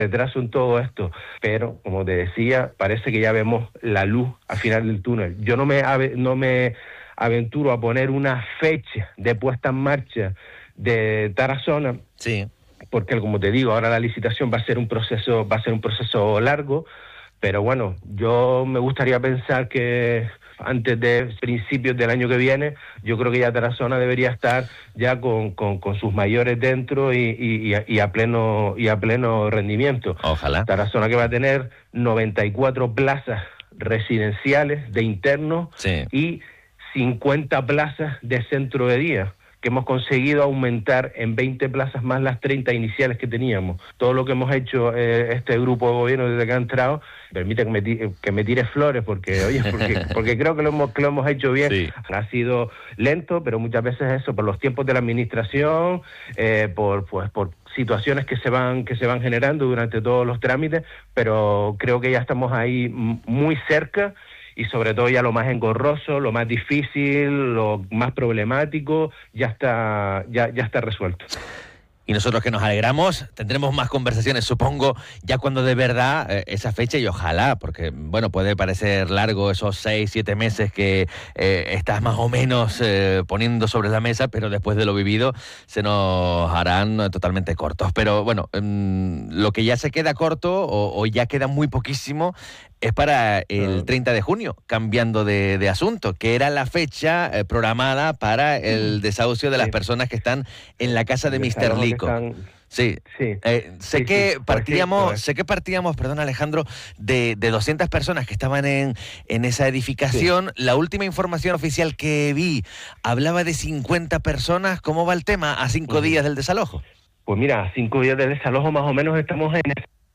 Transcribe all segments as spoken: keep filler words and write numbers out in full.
retraso en todo esto, pero como te decía, parece que ya vemos la luz al final del túnel. Yo no me ave, no me aventuro a poner una fecha de puesta en marcha de Tarazona, sí, porque como te digo, ahora la licitación va a ser un proceso, va a ser un proceso largo, pero bueno, yo me gustaría pensar que antes de principios del año que viene, yo creo que ya Tarazona debería estar ya con, con, con sus mayores dentro y, y, y, a pleno y a pleno rendimiento. Ojalá. Tarazona que va a tener noventa y cuatro plazas residenciales de internos, sí, y cincuenta plazas de centro de día, que hemos conseguido aumentar en veinte plazas más las treinta iniciales que teníamos. Todo lo que hemos hecho eh, este grupo de gobierno desde que ha entrado, permite que me, que me tire flores, porque oye, porque, porque creo que lo hemos, que lo hemos hecho bien. Sí. Ha sido lento, pero muchas veces eso, por los tiempos de la administración, eh, por pues por situaciones que se van que se van generando durante todos los trámites, pero creo que ya estamos ahí muy cerca. Y sobre todo ya lo más engorroso, lo más difícil, lo más problemático, ya está, ya, ya está resuelto. Y nosotros que nos alegramos, tendremos más conversaciones, supongo, ya cuando de verdad eh, esa fecha, y ojalá, porque bueno, puede parecer largo esos seis, siete meses que eh, estás más o menos eh, poniendo sobre la mesa, pero después de lo vivido se nos harán totalmente cortos. Pero bueno, eh, lo que ya se queda corto o, o ya queda muy poquísimo es para el treinta de junio, cambiando de, de asunto, que era la fecha eh, programada para el desahucio de las sí. personas que están en la casa de mister Lico. Están... Sí, sí. Eh, sé sí, que sí. partíamos, pues sí, sé que partíamos, perdón Alejandro, de, de doscientas personas que estaban en, en esa edificación. Sí. La última información oficial que vi hablaba de cincuenta personas. ¿Cómo va el tema a cinco uh-huh. días del desalojo? Pues mira, a cinco días del desalojo más o menos estamos en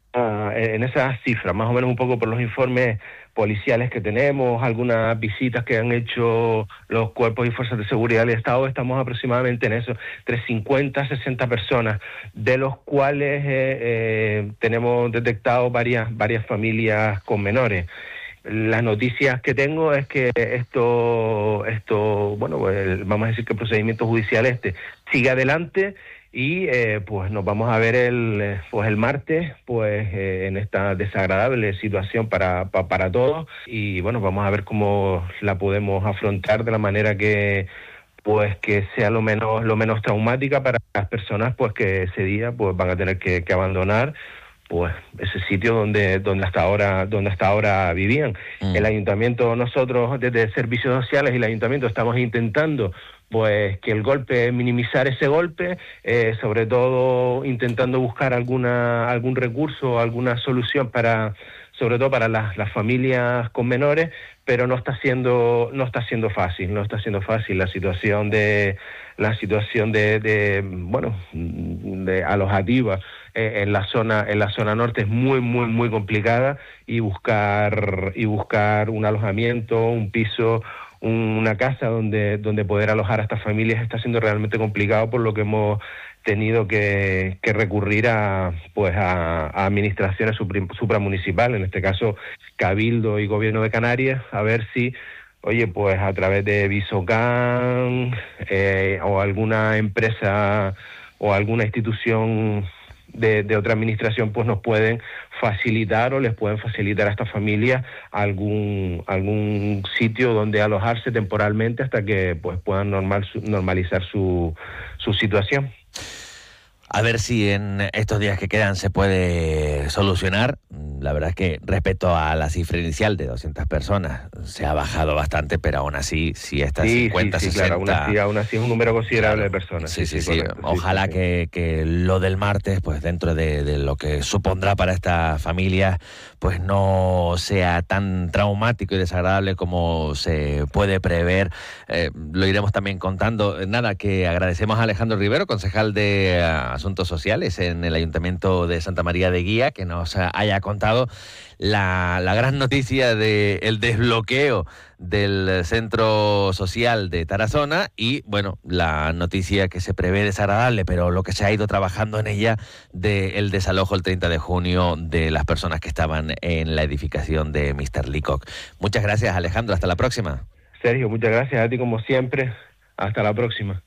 en esas cifras, más o menos un poco por los informes policiales que tenemos, algunas visitas que han hecho los cuerpos y fuerzas de seguridad del Estado, estamos aproximadamente en eso, entre cincuenta a sesenta personas, de los cuales eh, eh, tenemos detectado varias, varias familias con menores. Las noticias que tengo es que esto, esto bueno, pues, vamos a decir que el procedimiento judicial este sigue adelante. Y eh, pues nos vamos a ver el pues el martes pues eh, en esta desagradable situación para, para para todos, y bueno, vamos a ver cómo la podemos afrontar de la manera que pues que sea lo menos lo menos traumática para las personas pues que ese día pues van a tener que, que abandonar pues ese sitio donde donde hasta ahora donde hasta ahora vivían. Mm. El ayuntamiento, nosotros desde Servicios Sociales y el ayuntamiento estamos intentando pues que el golpe, minimizar ese golpe, eh, sobre todo intentando buscar alguna algún recurso, alguna solución para, sobre todo para las, las familias con menores, pero no está siendo no está siendo fácil, no está siendo fácil la situación de la situación de, de bueno, de alojativa eh, en la zona en la zona norte es muy muy muy complicada, y buscar y buscar un alojamiento, un piso, una casa donde donde poder alojar a estas familias está siendo realmente complicado, por lo que hemos tenido que, que recurrir a pues a, a administraciones supri, supramunicipales, en este caso Cabildo y Gobierno de Canarias, a ver si, oye, pues a través de Visocan eh, o alguna empresa o alguna institución de, de otra administración pues nos pueden facilitar o les pueden facilitar a estas familias algún algún sitio donde alojarse temporalmente hasta que pues puedan normal, normalizar su, su situación. A ver si en estos días que quedan se puede solucionar. La verdad es que respecto a la cifra inicial de doscientas personas se ha bajado bastante, pero aún así, si estas sí, cincuenta, sí, sí, sesenta... Claro, aún así, aún así es un número considerable, claro, de personas. Sí, sí, sí. sí, sí. Ojalá sí, sí. Que, que lo del martes, pues dentro de, de lo que supondrá para esta familia, pues no sea tan traumático y desagradable como se puede prever. Eh, lo iremos también contando. Nada, que agradecemos a Alejandro Rivero, concejal de Asuntos Sociales en el Ayuntamiento de Santa María de Guía, que nos haya contado la, la gran noticia del desbloqueo del centro social de Tarazona, y bueno, la noticia que se prevé desagradable, pero lo que se ha ido trabajando en ella, del desalojo el treinta de junio de las personas que estaban en la edificación de mister Leacock. Muchas gracias, Alejandro, hasta la próxima. Sergio, muchas gracias a ti como siempre, hasta la próxima.